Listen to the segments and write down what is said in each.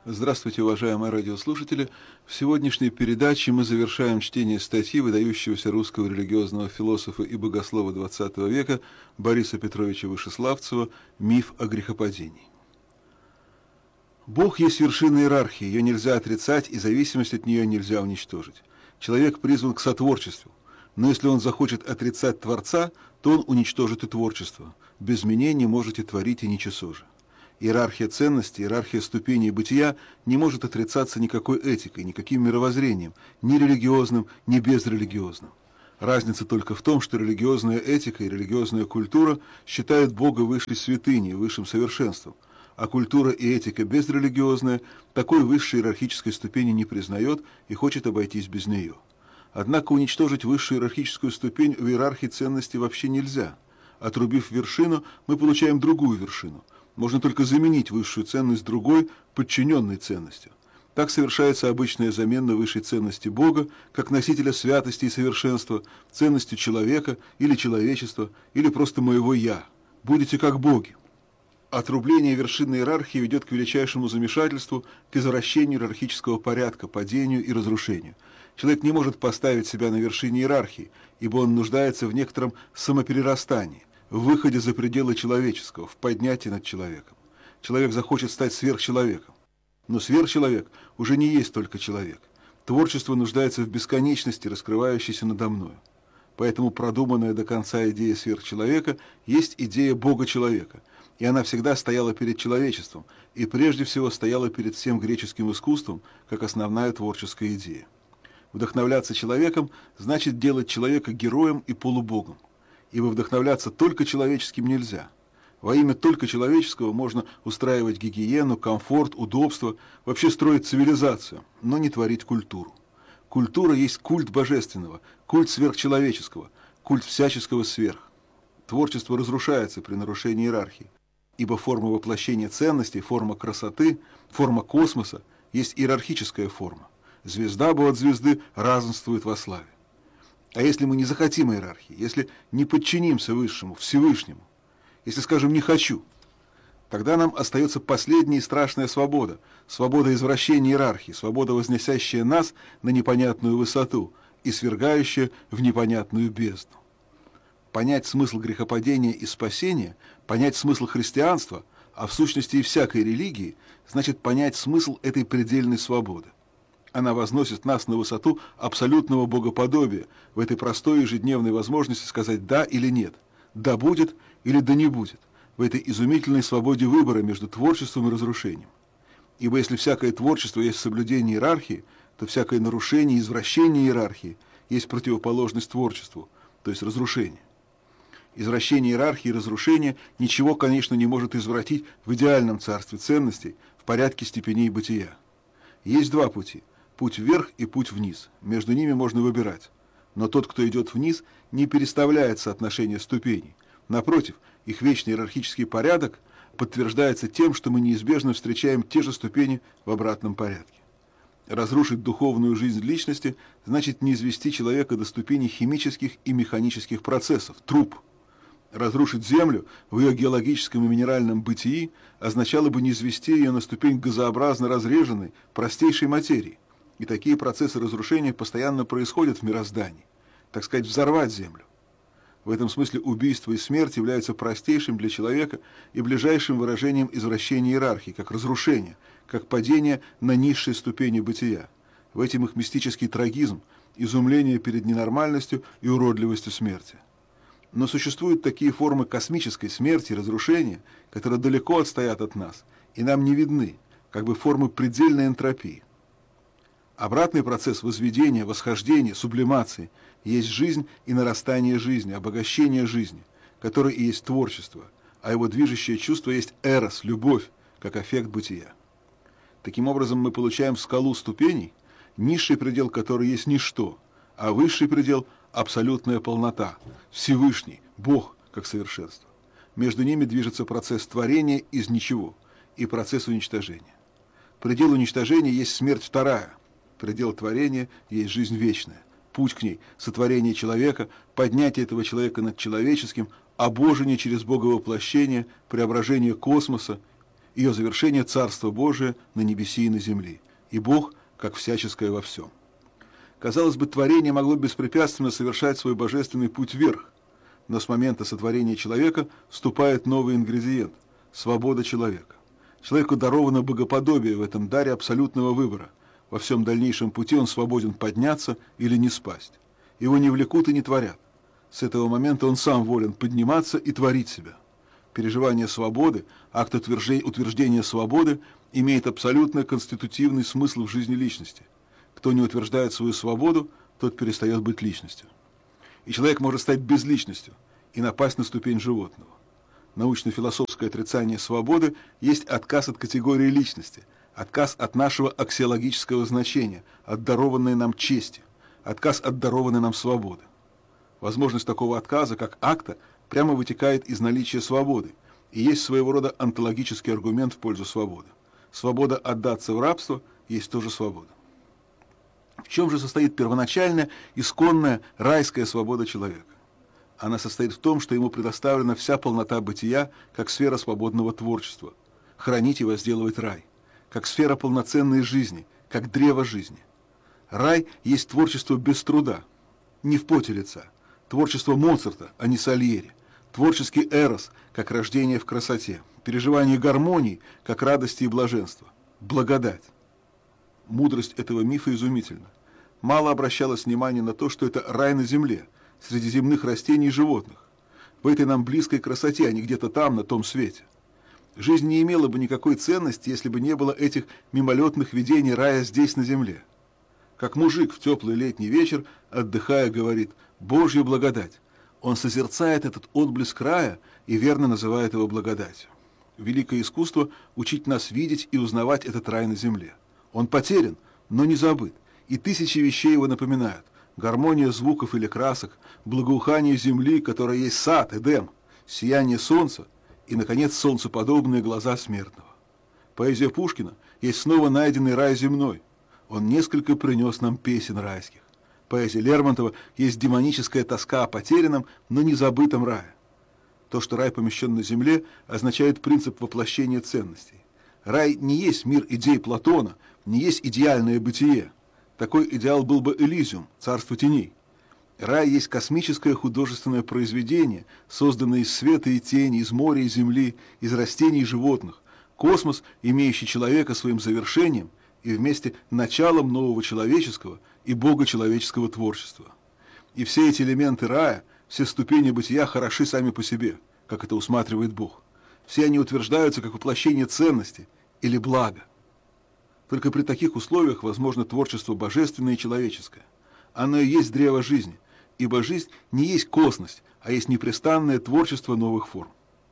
Здравствуйте, уважаемые радиослушатели! В сегодняшней передаче мы завершаем чтение статьи выдающегося русского религиозного философа и богослова XX века Бориса Петровича Вышеславцева «Миф о грехопадении». Бог есть вершина иерархии, ее нельзя отрицать, и зависимость от нее нельзя уничтожить. Человек призван к сотворчеству, но если он захочет отрицать Творца, то он уничтожит и творчество. Без меня не можете творить и ничего же. Иерархия ценностей, иерархия ступеней бытия не может отрицаться никакой этикой, никаким мировоззрением, ни религиозным, ни безрелигиозным. Разница только в том, что религиозная этика и религиозная культура считают Бога высшей святыней, высшим совершенством, а культура и этика безрелигиозная такой высшей иерархической ступени не признает и хочет обойтись без нее. Однако уничтожить высшую иерархическую ступень в иерархии ценностей вообще нельзя. Отрубив вершину, мы получаем другую вершину. Можно только заменить высшую ценность другой, подчиненной ценностью. Так совершается обычная замена высшей ценности Бога, как носителя святости и совершенства, ценностью человека или человечества, или просто моего «я». Будете как боги. Отрубление вершины иерархии ведет к величайшему замешательству, к извращению иерархического порядка, падению и разрушению. Человек не может поставить себя на вершине иерархии, ибо он нуждается в некотором самоперерастании, в выходе за пределы человеческого, в поднятии над человеком. Человек захочет стать сверхчеловеком. Но сверхчеловек уже не есть только человек. Творчество нуждается в бесконечности, раскрывающейся надо мною. Поэтому продуманная до конца идея сверхчеловека есть идея Бога-человека, и она всегда стояла перед человечеством, и прежде всего стояла перед всем греческим искусством, как основная творческая идея. Вдохновляться человеком значит делать человека героем и полубогом. Ибо вдохновляться только человеческим нельзя. Во имя только человеческого можно устраивать гигиену, комфорт, удобство, вообще строить цивилизацию, но не творить культуру. Культура есть культ божественного, культ сверхчеловеческого, культ всяческого сверх. Творчество разрушается при нарушении иерархии, ибо форма воплощения ценностей, форма красоты, форма космоса есть иерархическая форма. Звезда бы от звезды разенствует во славе. А если мы не захотим иерархии, если не подчинимся Высшему, Всевышнему, если скажем «не хочу», тогда нам остается последняя и страшная свобода, свобода извращения иерархии, свобода, возносящая нас на непонятную высоту и свергающая в непонятную бездну. Понять смысл грехопадения и спасения, понять смысл христианства, а в сущности и всякой религии, значит понять смысл этой предельной свободы. Она возносит нас на высоту абсолютного богоподобия, в этой простой ежедневной возможности сказать «да» или «нет», «да будет» или «да не будет», в этой изумительной свободе выбора между творчеством и разрушением. Ибо если всякое творчество есть соблюдение иерархии, то всякое нарушение и извращение иерархии есть противоположность творчеству, то есть разрушение. Извращение иерархии и разрушение ничего, конечно, не может извратить в идеальном царстве ценностей, в порядке степеней бытия. Есть два пути – путь вверх и путь вниз. Между ними можно выбирать. Но тот, кто идет вниз, не переставляет соотношение ступеней. Напротив, их вечный иерархический порядок подтверждается тем, что мы неизбежно встречаем те же ступени в обратном порядке. Разрушить духовную жизнь личности значит не извести человека до ступеней химических и механических процессов, труп. Разрушить Землю в ее геологическом и минеральном бытии означало бы низвести ее на ступень газообразно разреженной, простейшей материи. И такие процессы разрушения постоянно происходят в мироздании, так сказать, взорвать Землю. В этом смысле убийство и смерть являются простейшим для человека и ближайшим выражением извращения иерархии, как разрушение, как падение на низшие ступени бытия. В этом их мистический трагизм, изумление перед ненормальностью и уродливостью смерти. Но существуют такие формы космической смерти и разрушения, которые далеко отстоят от нас, и нам не видны, как бы формы предельной энтропии. Обратный процесс возведения, восхождения, сублимации есть жизнь и нарастание жизни, обогащение жизни, который и есть творчество, а его движущее чувство есть эрос, любовь, как аффект бытия. Таким образом, мы получаем скалу ступеней, низший предел которой есть ничто, а высший предел – абсолютная полнота, Всевышний, Бог как совершенство. Между ними движется процесс творения из ничего и процесс уничтожения. Предел уничтожения есть смерть вторая, предел творения есть жизнь вечная. Путь к ней – сотворение человека, поднятие этого человека над человеческим, обожение через боговоплощение, преображение космоса ее завершение – Царство Божие на небеси и на земли, и Бог, как всяческое во всем. Казалось бы, творение могло беспрепятственно совершать свой божественный путь вверх, но с момента сотворения человека вступает новый ингредиент – свобода человека. Человеку даровано богоподобие в этом даре абсолютного выбора. Во всем дальнейшем пути он свободен подняться или не спасть. Его не влекут и не творят. С этого момента он сам волен подниматься и творить себя. Переживание свободы, акт утверждения свободы имеет абсолютно конститутивный смысл в жизни личности. Кто не утверждает свою свободу, тот перестает быть личностью. И человек может стать безличностью и напасть на ступень животного. Научно-философское отрицание свободы есть отказ от категории личности, отказ от нашего аксиологического значения, от дарованной нам чести, отказ от дарованной нам свободы. Возможность такого отказа, как акта, прямо вытекает из наличия свободы и есть своего рода онтологический аргумент в пользу свободы. Свобода отдаться в рабство есть тоже свобода. В чем же состоит первоначальная, исконная, райская свобода человека? Она состоит в том, что ему предоставлена вся полнота бытия, как сфера свободного творчества, хранить и возделывать рай, как сфера полноценной жизни, как древо жизни. Рай есть творчество без труда, не в поте лица, творчество Моцарта, а не Сальери, творческий эрос, как рождение в красоте, переживание гармонии, как радости и блаженства, благодать. Мудрость этого мифа изумительна. Мало обращалось внимания на то, что это рай на земле, среди земных растений и животных, в этой нам близкой красоте, а не где-то там, на том свете. Жизнь не имела бы никакой ценности, если бы не было этих мимолетных видений рая здесь, на земле. Как мужик в теплый летний вечер, отдыхая, говорит: «Божья благодать». Он созерцает этот отблеск рая и верно называет его благодатью. Великое искусство – учить нас видеть и узнавать этот рай на земле. Он потерян, но не забыт, и тысячи вещей его напоминают. Гармония звуков или красок, благоухание земли, которая есть сад, Эдем, сияние солнца и, наконец, солнцеподобные глаза смертного. Поэзия Пушкина есть снова найденный рай земной. Он несколько принес нам песен райских. Поэзия Лермонтова есть демоническая тоска о потерянном, но не забытом рае. То, что рай помещен на земле, означает принцип воплощения ценностей. Рай не есть мир идей Платона, не есть идеальное бытие. Такой идеал был бы Элизиум, царство теней. Рай есть космическое художественное произведение, созданное из света и тени, из моря и земли, из растений и животных. Космос, имеющий человека своим завершением и вместе началом нового человеческого и богочеловеческого творчества. И все эти элементы рая, все ступени бытия хороши сами по себе, как это усматривает Бог. Все они утверждаются как воплощение ценности или блага. Только при таких условиях возможно творчество божественное и человеческое. Оно и есть древо жизни, ибо жизнь не есть косность, а есть непрестанное творчество новых форм.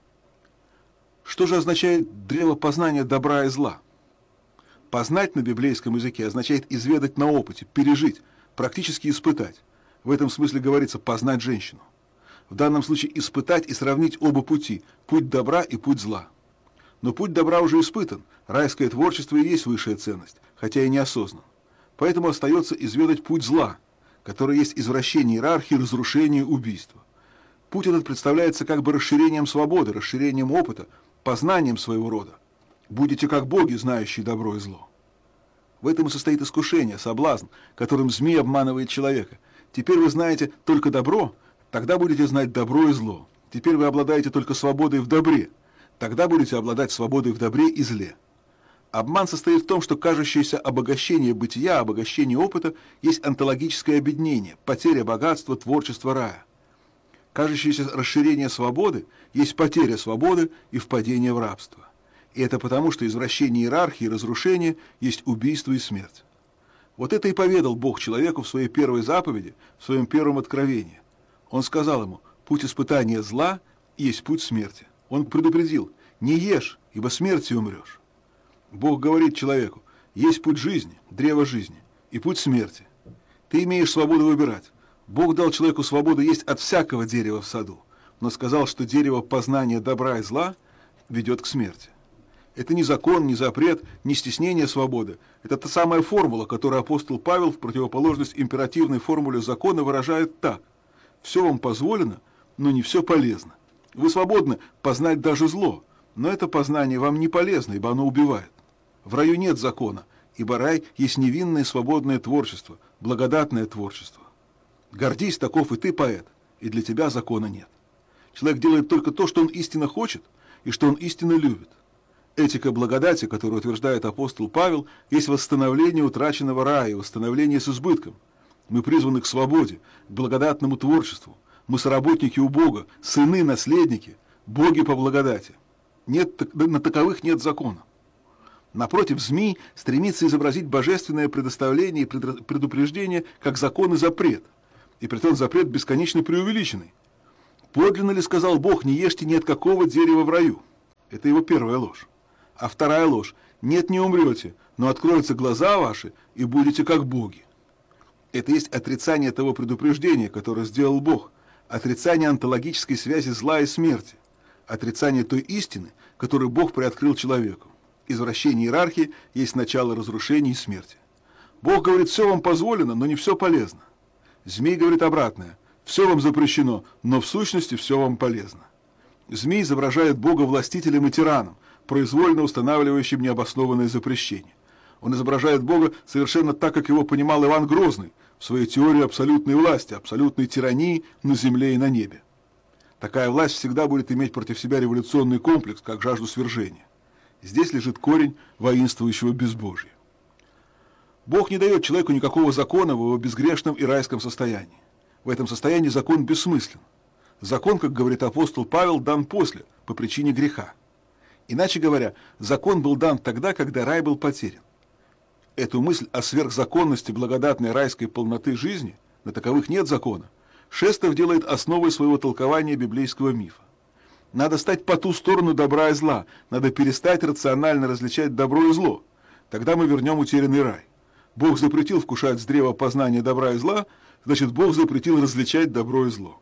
Что же означает древо познания добра и зла? Познать на библейском языке означает изведать на опыте, пережить, практически испытать. В этом смысле говорится познать женщину. В данном случае испытать и сравнить оба пути, путь добра и путь зла. Но путь добра уже испытан, райское творчество и есть высшая ценность, хотя и неосознанно. Поэтому остается изведать путь зла, который есть извращение иерархии, разрушение, убийство. Путь этот представляется как бы расширением свободы, расширением опыта, познанием своего рода. Будете как боги, знающие добро и зло. В этом и состоит искушение, соблазн, которым змей обманывает человека. Теперь вы знаете только добро, тогда будете знать добро и зло. Теперь вы обладаете только свободой в добре, тогда будете обладать свободой в добре и зле. Обман состоит в том, что кажущееся обогащение бытия, обогащение опыта есть онтологическое обеднение, потеря богатства, творчества рая. Кажущееся расширение свободы есть потеря свободы и впадение в рабство. И это потому, что извращение иерархии и разрушение есть убийство и смерть. Вот это и поведал Бог человеку в своей первой заповеди, в своем первом откровении. Он сказал ему: путь испытания зла есть путь смерти. Он предупредил: не ешь, ибо смертью умрешь. Бог говорит человеку: есть путь жизни, древо жизни, и путь смерти. Ты имеешь свободу выбирать. Бог дал человеку свободу есть от всякого дерева в саду, но сказал, что дерево познания добра и зла ведет к смерти. Это не закон, не запрет, не стеснение свободы. Это та самая формула, которую апостол Павел в противоположность императивной формуле закона выражает так: все вам позволено, но не все полезно. Вы свободны познать даже зло, Но это познание вам не полезно, ибо оно убивает. В раю нет закона, ибо рай есть невинное свободное творчество, благодатное творчество. Гордись, таков и ты, поэт, и для тебя закона нет. Человек делает только то, что он истинно хочет и что он истинно любит. Этика благодати, которую утверждает апостол Павел, есть восстановление утраченного рая, восстановление с избытком. Мы призваны к свободе, к благодатному творчеству. Мы соработники у Бога, сыны, наследники, боги по благодати. На таковых нет закона. Напротив, змей стремится изобразить божественное предоставление и предупреждение как закон и запрет. И притом запрет бесконечно преувеличенный. Подлинно ли сказал Бог: не ешьте ни от какого дерева в раю? Это его первая ложь. А вторая ложь: нет, не умрете, но откроются глаза ваши, и будете как боги. Это есть отрицание того предупреждения, которое сделал Бог, отрицание онтологической связи зла и смерти, отрицание той истины, которую Бог приоткрыл человеку. Извращение иерархии есть начало разрушения и смерти. Бог говорит: все вам позволено, но не все полезно. Змей говорит обратное: все вам запрещено, но в сущности все вам полезно. Змей изображает Бога властителем и тираном, произвольно устанавливающим необоснованное запрещение. Он изображает Бога совершенно так, как его понимал Иван Грозный в своей теории абсолютной власти, абсолютной тирании на земле и на небе. Такая власть всегда будет иметь против себя революционный комплекс, как жажду свержения. Здесь лежит корень воинствующего безбожия. Бог не дает человеку никакого закона в его безгрешном и райском состоянии. В этом состоянии закон бессмыслен. Закон, как говорит апостол Павел, дан после, по причине греха. Иначе говоря, закон был дан тогда, когда рай был потерян. Эту мысль о сверхзаконности благодатной райской полноты жизни, на таковых нет закона, Шестов делает основой своего толкования библейского мифа. Надо стать по ту сторону добра и зла, надо перестать рационально различать добро и зло. Тогда мы вернем утерянный рай. Бог запретил вкушать с древа познания добра и зла, значит, Бог запретил различать добро и зло.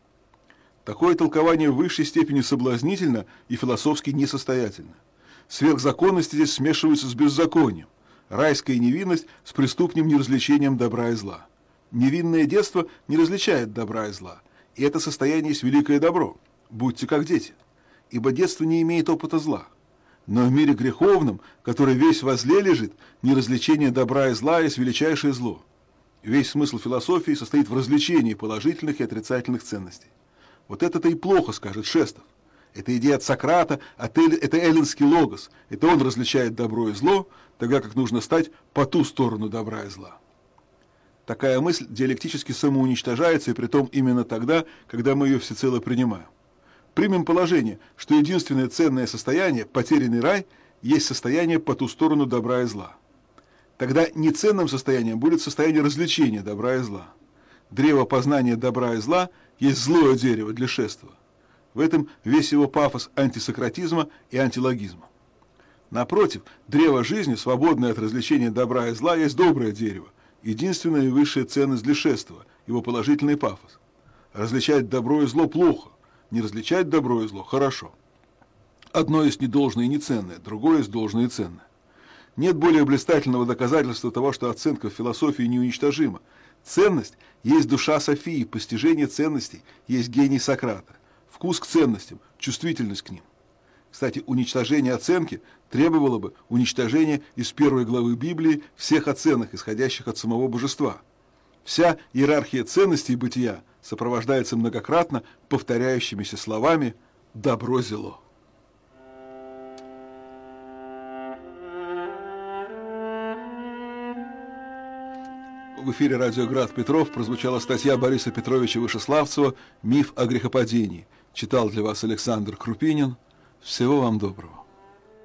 Такое толкование в высшей степени соблазнительно и философски несостоятельно. Сверхзаконности здесь смешиваются с беззаконием, райская невинность с преступным неразличением добра и зла. Невинное детство не различает добра и зла, и это состояние есть великое добро. Будьте как дети, ибо детство не имеет опыта зла. Но в мире греховном, который весь во зле лежит, неразличение добра и зла есть величайшее зло. Весь смысл философии состоит в различении положительных и отрицательных ценностей. Вот это-то и плохо, скажет Шестов. Это идея от Сократа, это эллинский логос. Это он различает добро и зло, тогда как нужно стать по ту сторону добра и зла. Такая мысль диалектически самоуничтожается, и притом именно тогда, когда мы ее всецело принимаем. Примем положение, что единственное ценное состояние, потерянный рай, есть состояние по ту сторону добра и зла. Тогда неценным состоянием будет состояние развлечения добра и зла. Древо познания добра и зла есть злое дерево для Шестова. В этом весь его пафос антисократизма и антилогизма. Напротив, древо жизни, свободное от развлечения добра и зла, есть доброе дерево, единственная и высшая ценность для Шестова, его положительный пафос. Различать добро и зло плохо, не различать добро и зло хорошо. Одно есть недолжное и неценное, другое есть должное и ценное. Нет более блистательного доказательства того, что оценка в философии неуничтожима. Ценность есть душа Софии, постижение ценностей есть гений Сократа, вкус к ценностям, чувствительность к ним. Кстати, уничтожение оценки требовало бы уничтожения из первой главы Библии всех оценок, исходящих от самого божества. Вся иерархия ценностей бытия сопровождается многократно повторяющимися словами «добро-зело». В эфире радио «Град Петров» прозвучала статья Бориса Петровича Вышеславцева «Миф о грехопадении». Читал для вас Александр Крупинин. Всего вам доброго.